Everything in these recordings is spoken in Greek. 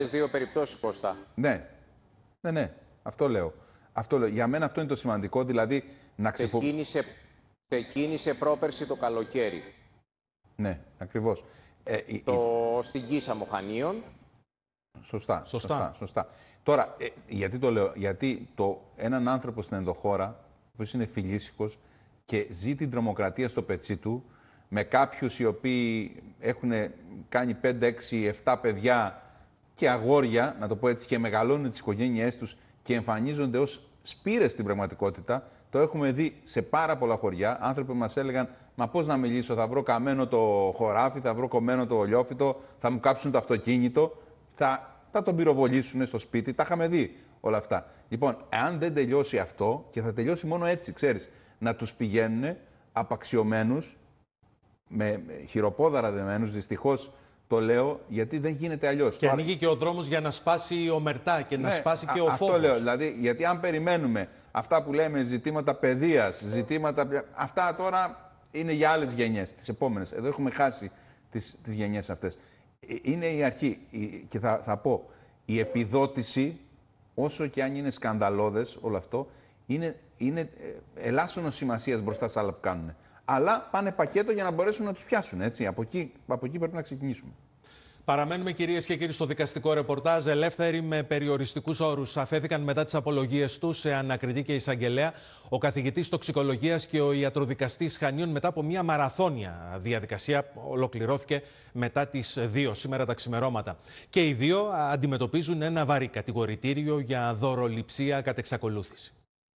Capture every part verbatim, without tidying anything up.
δύο περιπτώσεις, Κώστα. Ναι, ναι, ναι, αυτό λέω. Αυτό λέω. Για μένα αυτό είναι το σημαντικό, δηλαδή να ξεφοβηθούμε. Ξεκίνησε, ξεκίνησε πρόπερση το καλοκαίρι. Ναι, ακριβώς. Ε, το... η... Στην Κίσα Μοχανίων. Σωστά, σωστά, σωστά. σωστά. Τώρα, ε, γιατί το λέω, γιατί το, έναν άνθρωπο στην ενδοχώρα, που είναι φιλήσικος και ζει την τρομοκρατία στο πετσί του, με κάποιους οι οποίοι έχουν κάνει πέντε, έξι, επτά παιδιά και αγόρια, να το πω έτσι, και μεγαλώνουν τις οικογένειές τους και εμφανίζονται ως σπήρες στην πραγματικότητα. Το έχουμε δει σε πάρα πολλά χωριά. Άνθρωποι μας έλεγαν, μα πώς να μιλήσω, θα βρω καμένο το χωράφι, θα βρω κομμένο το ολιόφυτο, θα μου κάψουν το αυτοκίνητο, θα, θα τον πυροβολήσουν στο σπίτι. Τα είχαμε δει όλα αυτά. Λοιπόν, αν δεν τελειώσει αυτό, και θα τελειώσει μόνο έτσι, ξέρεις, να τους πηγαίνουν απαξιωμένους, με χειροπόδαρα δεμένους, δυστυχώς το λέω, γιατί δεν γίνεται αλλιώς. Και ανοίγει και ο δρόμος για να σπάσει η ομερτά και να ναι, σπάσει και ο αυτό φόβος. Αυτό λέω, δηλαδή, γιατί αν περιμένουμε αυτά που λέμε ζητήματα παιδείας, ζητήματα... Αυτά τώρα είναι για άλλες γενιές, τις επόμενες. Εδώ έχουμε χάσει τις, τις γενιές αυτές. Είναι η αρχή και θα, θα πω, η επιδότηση, όσο και αν είναι σκανδαλώδες όλο αυτό, είναι, είναι ελάσσονος σημασίας μπροστά σε άλλα που κάνουν. Αλλά πάνε πακέτο για να μπορέσουν να τους πιάσουν. Έτσι. Από εκεί, από εκεί πρέπει να ξεκινήσουμε. Παραμένουμε, κυρίες και κύριοι, στο δικαστικό ρεπορτάζ. Ελεύθεροι με περιοριστικούς όρους αφέθηκαν μετά τις απολογίες τους σε ανακριτή και εισαγγελέα ο καθηγητής τοξικολογίας και ο ιατροδικαστής Χανίων μετά από μια μαραθώνια διαδικασία. Ολοκληρώθηκε μετά τις δύο σήμερα τα ξημερώματα. Και οι δύο αντιμετωπίζουν ένα βαρύ κατηγορητήριο για δωροληψία κατ' εξακολούθηση.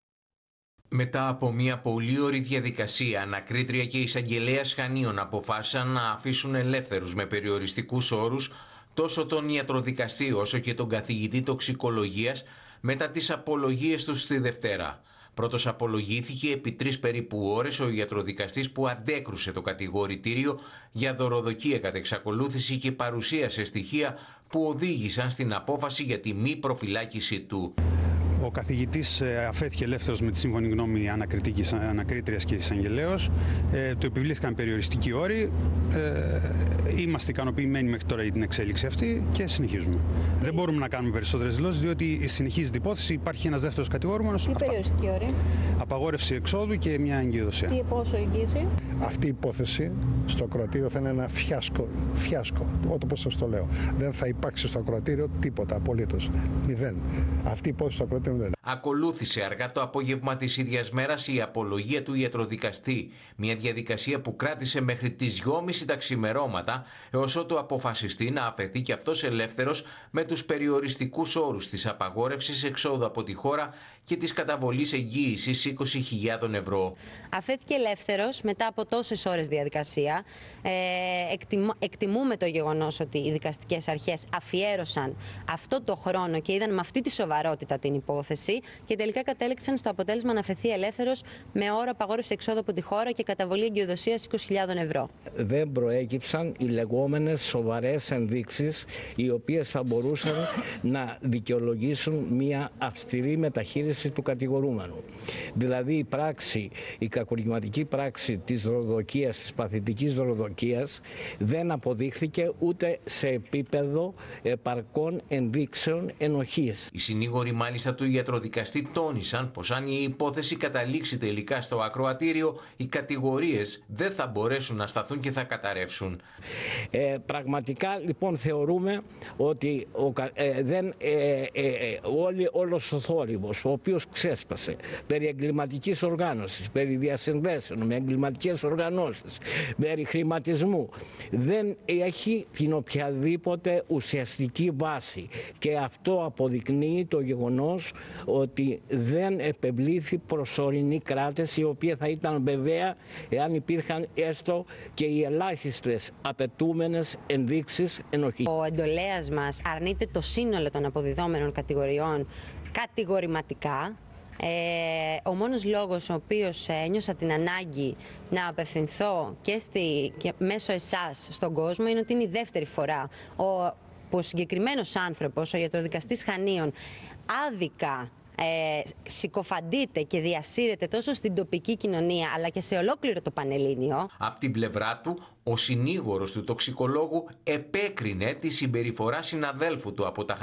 Μετά από μια πολύ ωρή διαδικασία, ανακρίτρια και εισαγγελέας Χανίων αποφάσισαν να αφήσουν ελεύθερους με περιοριστικούς όρους τόσο τον ιατροδικαστή όσο και τον καθηγητή τοξικολογίας μετά τις απολογίες τους στη Δευτέρα. Πρώτος απολογήθηκε επί τρεις περίπου ώρες ο ιατροδικαστής που αντέκρουσε το κατηγορητήριο για δωροδοκία κατ' εξακολούθηση και παρουσίασε στοιχεία που οδήγησαν στην απόφαση για τη μη προφυλάκησή του. Ο καθηγητής αφέθηκε ελεύθερος με τη σύμφωνη γνώμη ανακρίτριας και εισαγγελέως. Ε, του επιβλήθηκαν περιοριστικοί όροι. Ε, είμαστε ικανοποιημένοι μέχρι τώρα για την εξέλιξη αυτή και συνεχίζουμε. Δεν μπορούμε να κάνουμε περισσότερες δηλώσεις, διότι συνεχίζει η υπόθεση. Υπάρχει ένας δεύτερος κατηγορούμενος. Τι περιοριστικοί όροι? Απαγόρευση εξόδου και μια εγκυοδοσία. Τι πόσο εγγύηση? Αυτή η υπόθεση στο ακροατήριο θα είναι ένα φιάσκο. Φιάσκο, όπως σας το λέω. Δεν θα υπάρξει στο ακροατήριο τίποτα απολύτως. Μηδέν. Αυτή η υπόθεση στο ακροατήριο. Ακολούθησε αργά το απόγευμα της ίδιας μέρας η απολογία του ιατροδικαστή. Μια διαδικασία που κράτησε μέχρι τις δυόμιση τα ξημερώματα, έως ότου αποφασιστεί να αφαιθεί και αυτός ελεύθερος με τους περιοριστικούς όρους της απαγόρευσης εξόδου από τη χώρα και της καταβολής εγγύησης είκοσι χιλιάδες ευρώ. Αφέθηκε ελεύθερος μετά από τόσες ώρες διαδικασία. Ε, εκτιμ, εκτιμούμε το γεγονός ότι οι δικαστικές αρχές αφιέρωσαν αυτό το χρόνο και είδαν με αυτή τη σοβαρότητα την υπόθεση και τελικά κατέληξαν στο αποτέλεσμα να αφαιθεί ελεύθερος με όρο απαγόρευση εξόδου από τη χώρα και καταβολή εγκυοδοσίας είκοσι χιλιάδες ευρώ. Δεν προέκυψαν οι λεγόμενες σοβαρές ενδείξεις οι οποίες θα μπορούσαν να δικαιολογήσουν μια αυστηρή μεταχείριση του κατηγορούμενου. Δηλαδή η πράξη, η κακουργηματική πράξη της δωροδοκίας, της παθητικής δωροδοκίας δεν αποδείχθηκε ούτε σε επίπεδο επαρκών ενδείξεων ενοχής. Οι συνήγοροι μάλιστα του ιατροδικαστή τόνισαν πως αν η υπόθεση καταλήξει τελικά στο ακροατήριο, οι κατηγορίες δεν θα μπορέσουν να σταθούν και θα καταρρεύσουν. Ε, πραγματικά λοιπόν θεωρούμε ότι ο, ε, δεν, ε, ε, ε, όλη, όλος ο θόρυβος ο οποίος ξέσπασε περί εγκληματικής οργάνωσης, περί διασυνδέσεων με εγκληματικές οργανώσεις, περί χρηματισμού, δεν έχει την οποιαδήποτε ουσιαστική βάση και αυτό αποδεικνύει το γεγονός ότι δεν επευλήθη προσωρινή κράτηση η οποία θα ήταν βεβαία εάν υπήρχαν έστω και οι ελάχιστες απαιτούμενες ενδείξεις ενοχής. Ο εντολέας μας αρνείται το σύνολο των αποδιδόμενων κατηγοριών κατηγορηματικά. Ε, ο μόνος λόγος ο οποίος ένιωσα την ανάγκη να απευθυνθώ και, στη, και μέσω εσάς στον κόσμο είναι ότι είναι η δεύτερη φορά ο, που ο συγκεκριμένος άνθρωπος, ο ιατροδικαστής Χανίων, άδικα ε, συκοφαντείται και διασύρεται τόσο στην τοπική κοινωνία αλλά και σε ολόκληρο το Πανελλήνιο. Απ' την πλευρά του, Ο συνήγορος του τοξικολόγου επέκρινε τη συμπεριφορά συναδέλφου του από τα